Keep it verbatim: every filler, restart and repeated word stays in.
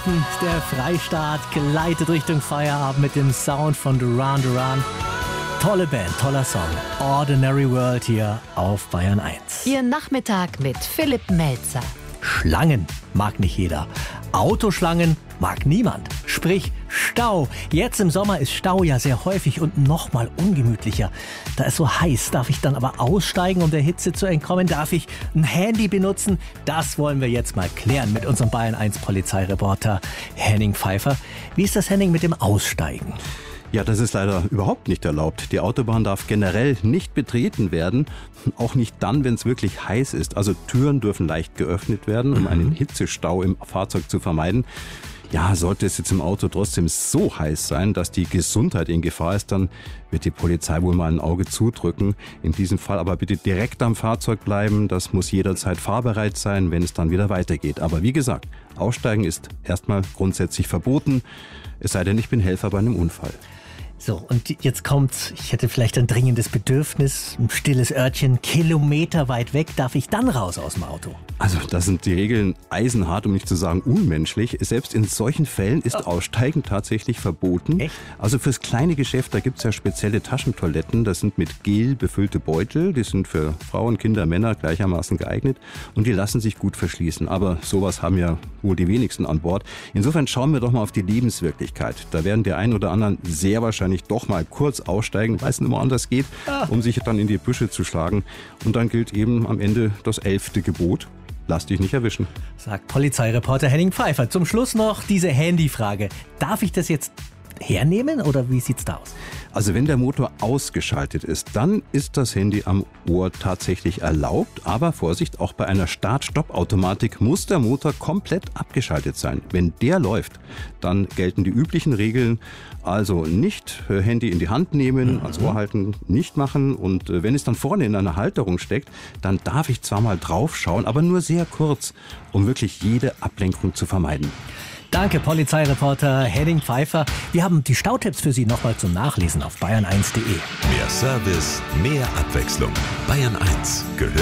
Der Freistaat gleitet Richtung Feierabend mit dem Sound von Duran Duran. Tolle Band, toller Song. Ordinary World hier auf Bayern eins. Ihr Nachmittag mit Philipp Melzer. Schlangen mag nicht jeder. Autoschlangen mag niemand. Sprich Stau. Jetzt im Sommer ist Stau ja sehr häufig und noch mal ungemütlicher. Da ist so heiß. Darf ich dann aber aussteigen, um der Hitze zu entkommen? Darf ich ein Handy benutzen? Das wollen wir jetzt mal klären mit unserem Bayern eins Polizeireporter Henning Pfeiffer. Wie ist das, Henning, mit dem Aussteigen? Ja, das ist leider überhaupt nicht erlaubt. Die Autobahn darf generell nicht betreten werden, auch nicht dann, wenn es wirklich heiß ist. Also Türen dürfen leicht geöffnet werden, um einen Hitzestau im Fahrzeug zu vermeiden. Ja, sollte es jetzt im Auto trotzdem so heiß sein, dass die Gesundheit in Gefahr ist, dann wird die Polizei wohl mal ein Auge zudrücken. In diesem Fall aber bitte direkt am Fahrzeug bleiben. Das muss jederzeit fahrbereit sein, wenn es dann wieder weitergeht. Aber wie gesagt, Aussteigen ist erstmal grundsätzlich verboten, es sei denn, ich bin Helfer bei einem Unfall. So, und jetzt kommt, ich hätte vielleicht ein dringendes Bedürfnis, ein stilles Örtchen, kilometerweit weg, darf ich dann raus aus dem Auto? Also da sind die Regeln eisenhart, um nicht zu sagen unmenschlich. Selbst in solchen Fällen ist Aussteigen tatsächlich verboten. Echt? Also fürs kleine Geschäft, da gibt's ja spezielle Taschentoiletten. Das sind mit Gel befüllte Beutel. Die sind für Frauen, Kinder, Männer gleichermaßen geeignet. Und die lassen sich gut verschließen. Aber sowas haben ja wohl die wenigsten an Bord. Insofern schauen wir doch mal auf die Lebenswirklichkeit. Da werden die einen oder anderen sehr wahrscheinlich doch mal kurz aussteigen, weil es nicht mehr anders geht, um sich dann in die Büsche zu schlagen. Und dann gilt eben am Ende das elfte Gebot. Lass dich nicht erwischen. Sagt Polizeireporter Henning Pfeiffer. Zum Schluss noch diese Handyfrage. Darf ich das jetzt hernehmen oder wie sieht's da aus? Also wenn der Motor ausgeschaltet ist, dann ist das Handy am Ohr tatsächlich erlaubt. Aber Vorsicht, auch bei einer Start-Stopp-Automatik muss der Motor komplett abgeschaltet sein. Wenn der läuft, dann gelten die üblichen Regeln. Also nicht äh, Handy in die Hand nehmen, ans Ohr halten, nicht machen. Und äh, wenn es dann vorne in einer Halterung steckt, dann darf ich zwar mal drauf schauen, aber nur sehr kurz, um wirklich jede Ablenkung zu vermeiden. Danke, Polizeireporter Henning Pfeiffer. Wir haben die Stautipps für Sie nochmal zum Nachlesen auf bayern eins punkt de. Mehr Service, mehr Abwechslung. Bayern eins gehört